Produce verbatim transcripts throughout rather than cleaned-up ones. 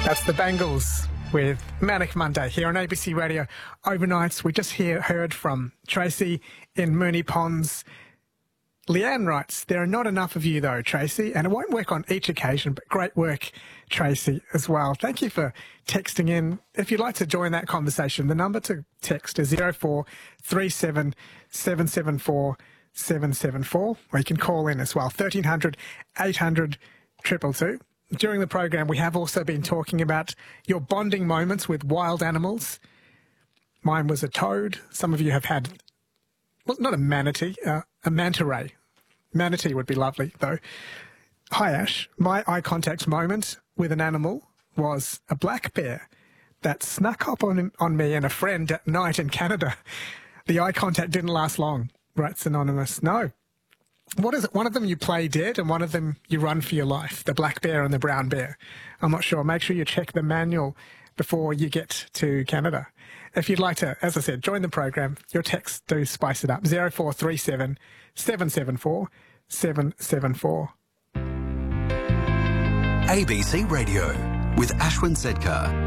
That's the Bangles with Manic Monday here on A B C Radio Overnights. We just hear, heard from Tracy in Moonee Ponds. Leanne writes, there are not enough of you though, Tracy, and it won't work on each occasion, but great work, Tracy, as well. Thank you for texting in. If you'd like to join that conversation, the number to text is zero four three seven seven seven four seven seven four, or you can call in as well, thirteen hundred eight hundred two two two. During the program, we have also been talking about your bonding moments with wild animals. Mine was a toad. Some of you have had, well, not a manatee, uh, a manta ray. Manatee would be lovely, though. Hi, Ash. My eye contact moment with an animal was a black bear that snuck up on, on me and a friend at night in Canada. The eye contact didn't last long, writes Anonymous. No. What is it? One of them you play dead and one of them you run for your life, the black bear and the brown bear. I'm not sure. Make sure you check the manual before you get to Canada. If you'd like to, as I said, join the program, your texts do spice it up. zero four three seven seven seven four seven seven four. A B C Radio with Ashwin Sedkar.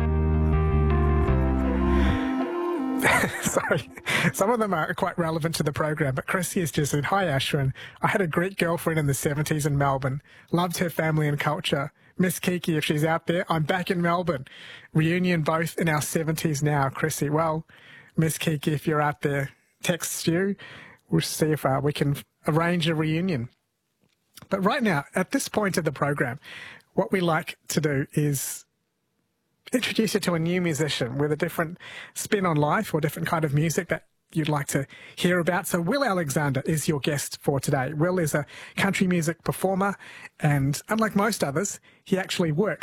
Sorry, some of them are quite relevant to the program, but Chrissy has just said, hi Ashwin, I had a Greek girlfriend in the seventies in Melbourne, loved her family and culture. Miss Kiki, if she's out there, I'm back in Melbourne. Reunion both in our seventies now, Chrissy. Well, Miss Kiki, if you're out there, text you. We'll see if uh, we can arrange a reunion. But right now, at this point of the program, what we like to do is introduce you to a new musician with a different spin on life or different kind of music that you'd like to hear about. So Will Alexander is your guest for today. Will is a country music performer, and unlike most others, he actually works